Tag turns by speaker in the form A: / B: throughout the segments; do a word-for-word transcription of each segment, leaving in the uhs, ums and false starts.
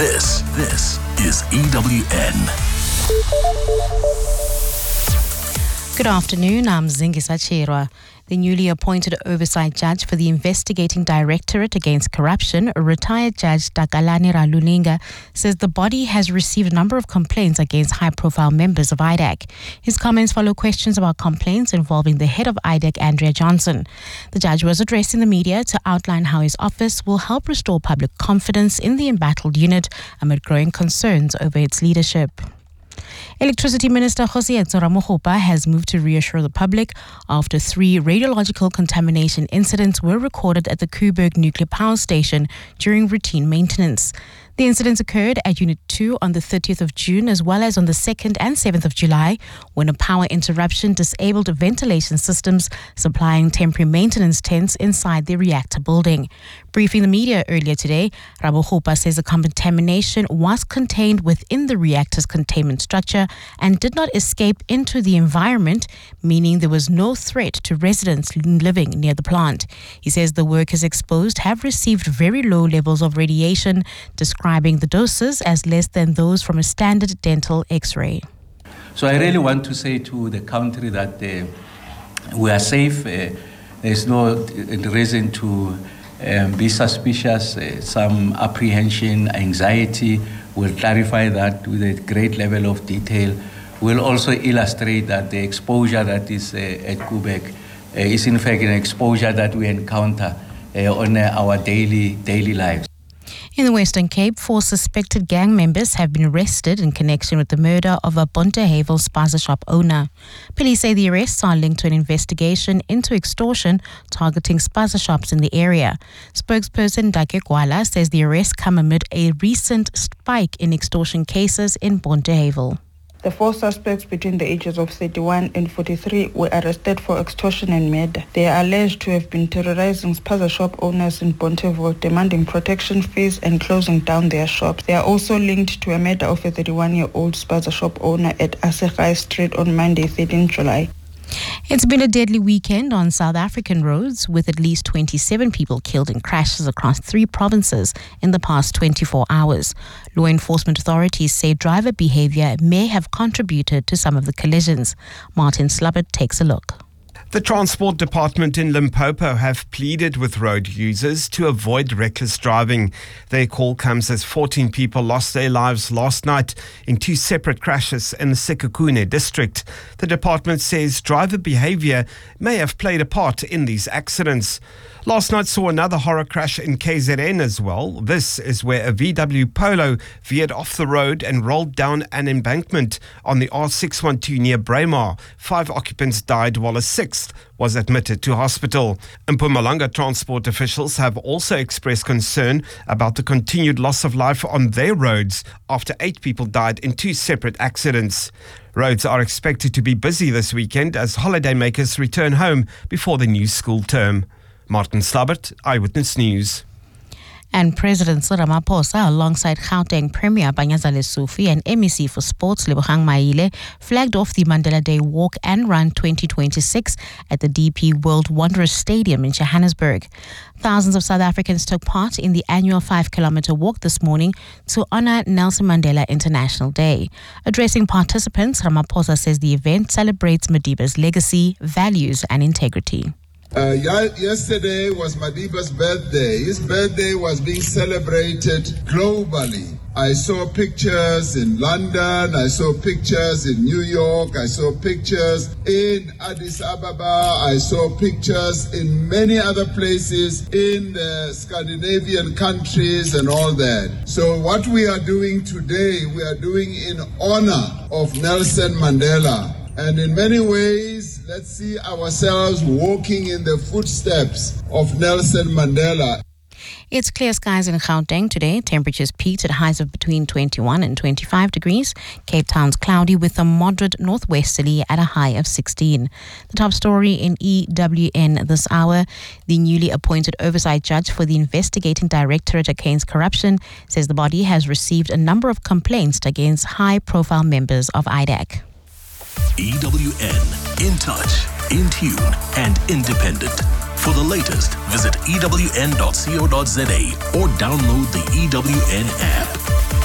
A: This, this is E W N.
B: Good afternoon, I'm Zingisa Chirwa. The newly appointed oversight judge for the Investigating Directorate Against Corruption, retired Judge Takalani Ralulinga, says the body has received a number of complaints against high-profile members of I D A C. His comments follow questions about complaints involving the head of I D A C, Andrea Johnson. The judge was addressing the media to outline how his office will help restore public confidence in the embattled unit amid growing concerns over its leadership. Electricity Minister Kgosietso Ramokgopa has moved to reassure the public after three radiological contamination incidents were recorded at the Koeberg Nuclear Power Station during routine maintenance. The incidents occurred at Unit two on the thirtieth of June as well as on the second and seventh of July when a power interruption disabled ventilation systems supplying temporary maintenance tents inside the reactor building. Briefing the media earlier today, Ramokgopa says the contamination was contained within the reactor's containment structure and did not escape into the environment, meaning there was no threat to residents living near the plant. He says the workers exposed have received very low levels of radiation, describing the doses as less than those from a standard dental X-ray.
C: So I really want to say to the country that uh, we are safe. Uh, there's no reason to um, be suspicious. Uh, some apprehension, anxiety. We'll clarify that with a great level of detail. We'll also illustrate that the exposure that is uh, at Koeberg uh, is in fact an exposure that we encounter uh, on uh, our daily daily lives.
B: In the Western Cape, four suspected gang members have been arrested in connection with the murder of a Bontehavel spaza shop owner. Police say the arrests are linked to an investigation into extortion targeting spaza shops in the area. Spokesperson Dake Gwala says the arrests come amid a recent spike in extortion cases in Bontehavel.
D: The four suspects between the ages of thirty-one and forty-three were arrested for extortion and murder. They are alleged to have been terrorizing spaza shop owners in Bontehavel, demanding protection fees and closing down their shops. They are also linked to a murder of a thirty-one-year-old spaza shop owner at Asegai Street on Monday, thirteenth of July.
B: It's been a deadly weekend on South African roads, with at least twenty-seven people killed in crashes across three provinces in the past twenty-four hours. Law enforcement authorities say driver behavior may have contributed to some of the collisions. Martin Slubbert takes a look.
E: The Transport Department in Limpopo have pleaded with road users to avoid reckless driving. Their call comes as fourteen people lost their lives last night in two separate crashes in the Sekhukhune district. The department says driver behavior may have played a part in these accidents. Last night saw another horror crash in K Z N as well. This is where a V W Polo veered off the road and rolled down an embankment on the R six twelve near Braemar. Five occupants died while a sixth was admitted to hospital. Mpumalanga transport officials have also expressed concern about the continued loss of life on their roads after eight people died in two separate accidents. Roads are expected to be busy this weekend as holidaymakers return home before the new school term. Martin Slubbert, Eyewitness News.
B: And President Cyril Ramaphosa, alongside Gauteng Premier Panyaza Lesufi and M E C for Sports Lebogang Maile, flagged off the Mandela Day Walk and Run twenty twenty-six at the D P World Wanderers Stadium in Johannesburg. Thousands of South Africans took part in the annual five-kilometer walk this morning to honor Nelson Mandela International Day. Addressing participants, Ramaphosa says the event celebrates Madiba's legacy, values and integrity.
F: Uh, yesterday was Madiba's birthday. His birthday was being celebrated globally. I saw pictures in London, I saw pictures in New York, I saw pictures in Addis Ababa, I saw pictures in many other places in the Scandinavian countries and all that. So what we are doing today, we are doing in honor of Nelson Mandela. And in many ways, let's see ourselves walking in the footsteps of Nelson Mandela.
B: It's clear skies in Gauteng today. Temperatures peaked at highs of between twenty-one and twenty-five degrees. Cape Town's cloudy with a moderate northwesterly at a high of sixteen. The top story in E W N this hour. The newly appointed oversight judge for the Investigating Directorate Against Corruption says the body has received a number of complaints against high-profile members of I D A C.
A: E W N, in touch, in tune, and independent. For the latest, visit E W N dot co dot za or download the E W N app.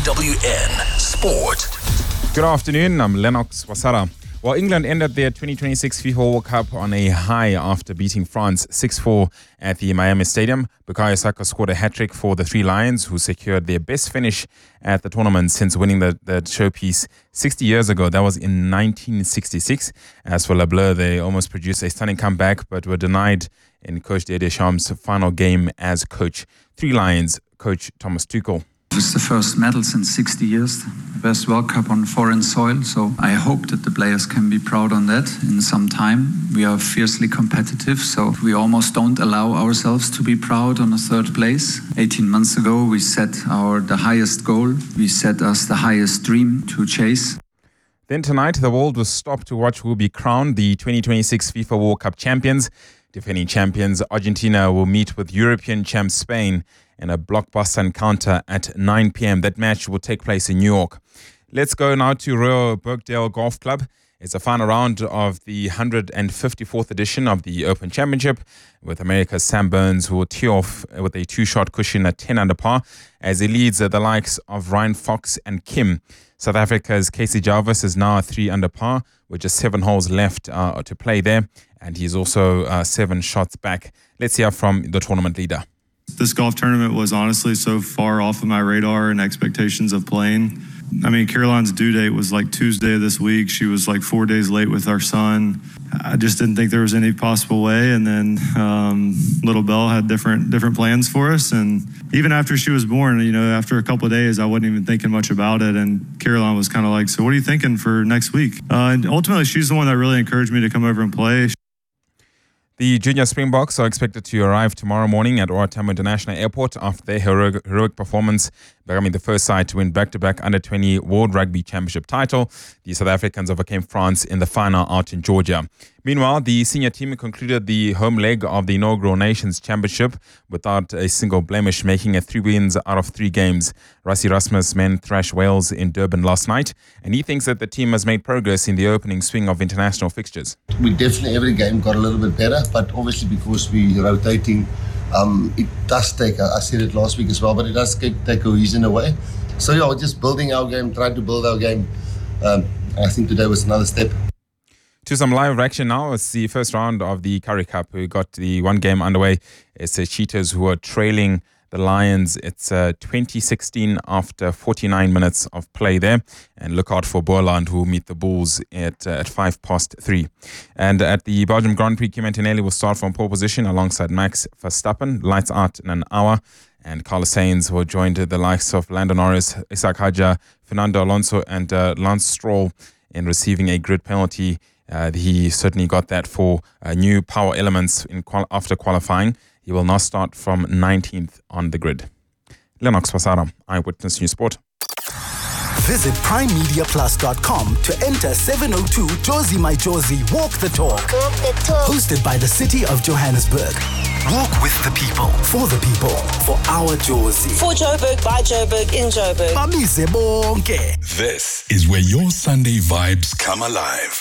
A: W N Sport.
G: Good afternoon, I'm Lennox Wasara. Well, England ended their twenty twenty-six FIFA World Cup on a high after beating France six four at the Miami Stadium. Bukayo Saka scored a hat-trick for the Three Lions, who secured their best finish at the tournament since winning the, the showpiece sixty years ago. That was in nineteen sixty-six. As for Le Bleu, they almost produced a stunning comeback, but were denied in Coach Didier Deschamps' final game as coach. Three Lions coach Thomas Tuchel.
H: It's the first medal since sixty years, the best World Cup on foreign soil. So I hope that the players can be proud on that in some time. We are fiercely competitive, so we almost don't allow ourselves to be proud on a third place. eighteen months ago, we set our the highest goal. We set us the highest dream to chase.
G: Then tonight, the world was stopped to watch who will be crowned the twenty twenty-six FIFA World Cup champions. Defending champions Argentina will meet with European champs Spain in a blockbuster encounter at nine p.m. That match will take place in New York. Let's go now to Royal Birkdale Golf Club. It's a final round of the one hundred fifty-fourth edition of the Open Championship, with America's Sam Burns, who will tee off with a two-shot cushion at ten under par as he leads the likes of Ryan Fox and Kim. South Africa's Casey Jarvis is now three under par with just seven holes left uh, to play there, and he's also uh, seven shots back. Let's hear from the tournament leader.
I: This golf tournament was honestly so far off of my radar and expectations of playing. I mean, Caroline's due date was like Tuesday of this week. She was like four days late with our son. I just didn't think there was any possible way. And then um, little Belle had different different plans for us. And even after she was born, you know, after a couple of days, I wasn't even thinking much about it. And Caroline was kind of like, so what are you thinking for next week? Uh, and ultimately, she's the one that really encouraged me to come over and play.
G: The junior Springboks are expected to arrive tomorrow morning at O R Tambo International Airport after their heroic, heroic performance, becoming the first side to win back-to-back under twenty World Rugby Championship title. The South Africans overcame France in the final out in Georgia. Meanwhile, the senior team concluded the home leg of the inaugural Nations Championship without a single blemish, making it three wins out of three games. Rassie Erasmus men thrashed Wales in Durban last night, and he thinks that the team has made progress in the opening swing of international fixtures.
J: We definitely, every game got a little bit better, but obviously because we're rotating, um, it does take, I said it last week as well, but it does take cohesion away. So yeah, we're just building our game, trying to build our game. Um, I think today was another step.
G: To some live action now. It's the first round of the Currie Cup. We got the one game underway. It's the Cheetahs who are trailing the Lions. It's uh, twenty sixteen after forty-nine minutes of play there. And look out for Boland, who will meet the Bulls at uh, at five past three. And at the Belgium Grand Prix, Kim Antonelli will start from pole position alongside Max Verstappen. Lights out in an hour. And Carlos Sainz will join the likes of Lando Norris, Isaac Hadjar, Fernando Alonso, and uh, Lance Stroll in receiving a grid penalty. Uh, he certainly got that for uh, new power elements in qual- after qualifying. He will now start from nineteenth on the grid. Lennox Wasara, Eyewitness News Sport.
K: Visit prime media plus dot com to enter seven oh two Jozi My Jozi Walk the Talk. Walk the Talk. Hosted by the City of Johannesburg. Walk with the people, for the people, for our Jozi.
L: For Joburg, by Joburg, in Joburg.
K: Bamise bonke.
A: This is where your Sunday vibes come alive.